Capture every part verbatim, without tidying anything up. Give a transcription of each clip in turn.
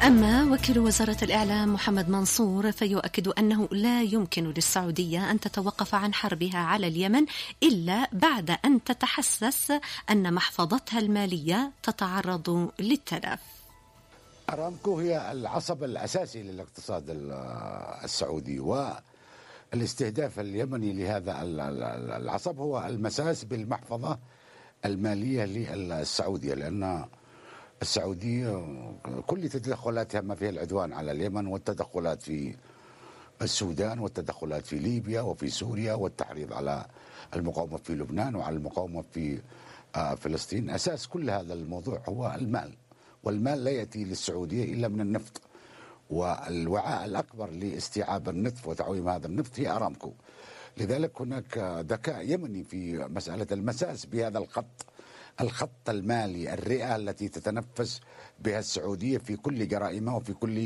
أما وكيل وزارة الإعلام محمد منصور فيؤكد أنه لا يمكن للسعودية أن تتوقف عن حربها على اليمن إلا بعد أن تتحسس أن محفظتها المالية تتعرض للتلف. أرامكو هي العصب الأساسي للاقتصاد السعودي، والاستهداف اليمني لهذا العصب هو المساس بالمحفظة المالية للسعودية، لأن السعودية كل تدخلاتها ما فيها العدوان على اليمن، والتدخلات في السودان، والتدخلات في ليبيا وفي سوريا، والتحريض على المقاومة في لبنان وعلى المقاومة في فلسطين. أساس كل هذا الموضوع هو المال، والمال لا يأتي للسعودية إلا من النفط، والوعاء الأكبر لاستيعاب النفط وتعويم هذا النفط هي أرامكو. لذلك هناك ذكاء يمني في مسألة المساس بهذا الخط الخط المالي، الرئة التي تتنفس بها السعودية في كل جرائمها وفي كل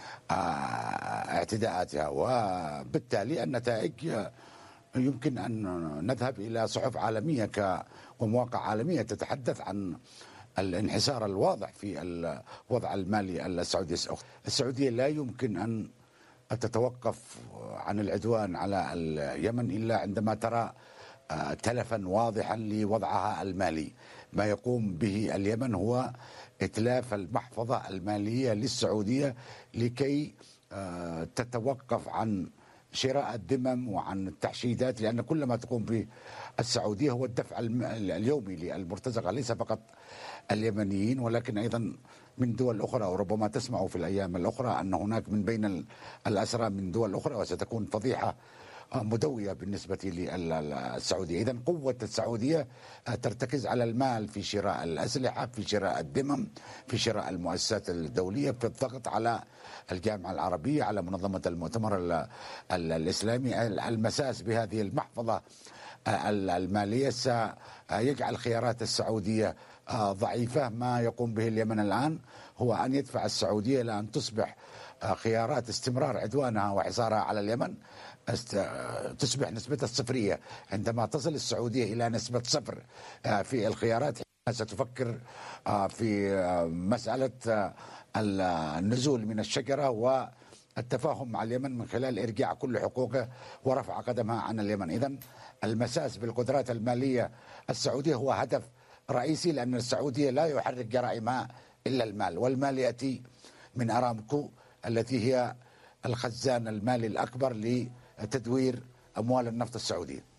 اعتداءاتها، وبالتالي النتائج يمكن أن نذهب إلى صحف عالمية ومواقع عالمية تتحدث عن الانحسار الواضح في الوضع المالي السعودي. السعودية لا يمكن أن تتوقف عن العدوان على اليمن إلا عندما ترى تلفا واضحا لوضعها المالي. ما يقوم به اليمن هو إتلاف المحفظة المالية للسعودية لكي تتوقف عن شراء الذمم وعن التحشيدات، لأن كل ما تقوم به السعودية هو الدفع اليومي للمرتزقة، ليس فقط اليمنيين ولكن أيضا من دول أخرى. وربما تسمعوا في الأيام الأخرى أن هناك من بين الأسرى من دول أخرى، وستكون فضيحة مدوية بالنسبة للسعودية. إذن قوة السعودية ترتكز على المال في شراء الأسلحة، في شراء الذمم، في شراء المؤسسات الدولية، في الضغط على الجامعة العربية، على منظمة المؤتمر الإسلامي. المساس بهذه المحفظة المالية سيجعل خيارات السعودية ضعيفة. ما يقوم به اليمن الآن هو أن يدفع السعودية إلى أن تصبح خيارات استمرار عدوانها وحصارها على اليمن تصبح نسبتها الصفرية. عندما تصل السعودية إلى نسبة صفر في الخيارات ستفكر في مسألة النزول من الشجرة والتفاهم مع اليمن من خلال إرجاع كل حقوقه ورفع قدمها عن اليمن. إذن المساس بالقدرات المالية السعودية هو هدف رئيسي، لأن السعودية لا يحرك جرائمها إلا المال، والمال يأتي من أرامكو التي هي الخزان المالي الأكبر لتدوير أموال النفط السعودية.